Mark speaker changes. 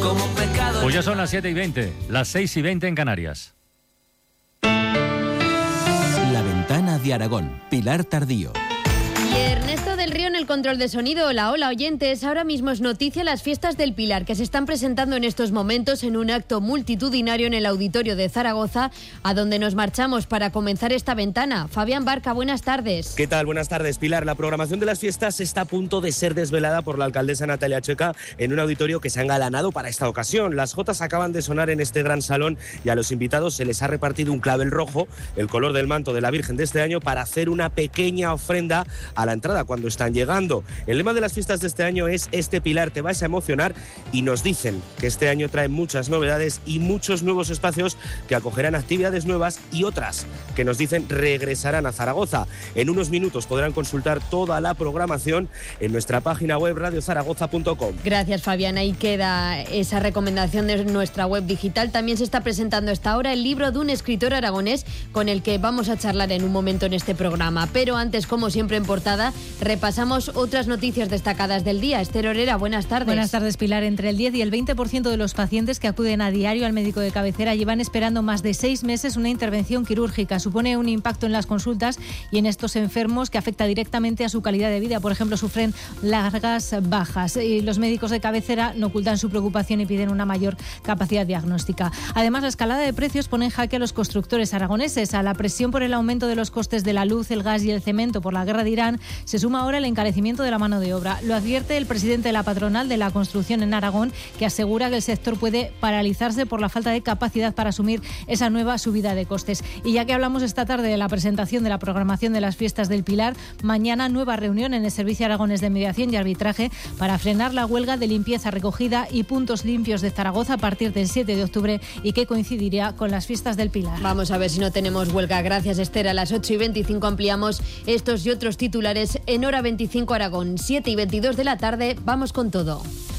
Speaker 1: como un pecado.
Speaker 2: Pues ya son las 7:20, las 6:20 en Canarias.
Speaker 3: La Ventana de Aragón, Pilar Tardío.
Speaker 4: Y Ernesto del Río en el control de sonido. Hola, oyentes. Ahora mismo es noticia las fiestas del Pilar, que se están presentando en estos momentos en un acto multitudinario en el Auditorio de Zaragoza, a donde nos marchamos para comenzar esta ventana. Fabián Barca, buenas tardes.
Speaker 5: ¿Qué tal? Buenas tardes, Pilar. La programación de las fiestas está a punto de ser desvelada por la alcaldesa Natalia Checa en un auditorio que se ha engalanado para esta ocasión. Las jotas acaban de sonar en este gran salón y a los invitados se les ha repartido un clavel rojo, el color del manto de la Virgen de este año, para hacer una pequeña ofrenda a la entrada cuando están llegando. El lema de las fiestas de este año es "Este Pilar te vas a emocionar", y nos dicen que este año trae muchas novedades y muchos nuevos espacios que acogerán actividades nuevas y otras que nos dicen regresarán a Zaragoza. En unos minutos podrán consultar toda la programación en nuestra página web radiozaragoza.com.
Speaker 4: Gracias, Fabián. Ahí queda esa recomendación de nuestra web digital. También se está presentando a esta hora el libro de un escritor aragonés con el que vamos a charlar en un momento en este programa. Pero antes, como siempre en portada, repasamos otras noticias destacadas del día. Esther Orera, buenas tardes.
Speaker 6: Buenas tardes, Pilar. Entre el 10 y el 20% de los pacientes que acuden a diario al médico de cabecera llevan esperando más de 6 meses una intervención quirúrgica. Supone un impacto en las consultas y en estos enfermos que afecta directamente a su calidad de vida. Por ejemplo, sufren largas bajas. Y los médicos de cabecera no ocultan su preocupación y piden una mayor capacidad diagnóstica. Además, la escalada de precios pone en jaque a los constructores aragoneses. A la presión por el aumento de los costes de la luz, el gas y el cemento por la guerra de Irán, se suma ahora el encarecimiento de la mano de obra. Lo advierte el presidente de la patronal de la construcción en Aragón, que asegura que el sector puede paralizarse por la falta de capacidad para asumir esa nueva subida de costes. Y ya que hablamos esta tarde de la presentación de la programación de las fiestas del Pilar, mañana nueva reunión en el Servicio Aragonés de Mediación y Arbitraje para frenar la huelga de limpieza, recogida y puntos limpios de Zaragoza a partir del 7 de octubre y que coincidiría con las fiestas del Pilar.
Speaker 4: Vamos a ver si no tenemos huelga. Gracias, Esther. A las 8:25 ampliamos estos y otros titulares en Hora 25 Aragón. 7:22 de la tarde, vamos con todo.